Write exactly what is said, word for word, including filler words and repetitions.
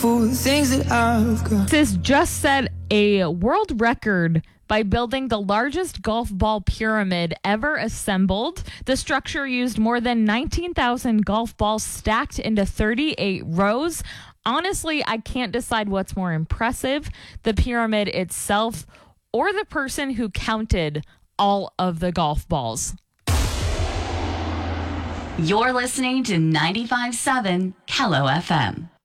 Things that I've got. This just set a world record by building the largest golf ball pyramid ever assembled. The structure used more than nineteen thousand golf balls stacked into thirty-eight rows. Honestly, I can't decide what's more impressive, the pyramid itself or the person who counted all of the golf balls. You're listening to ninety-five point seven Kello F M.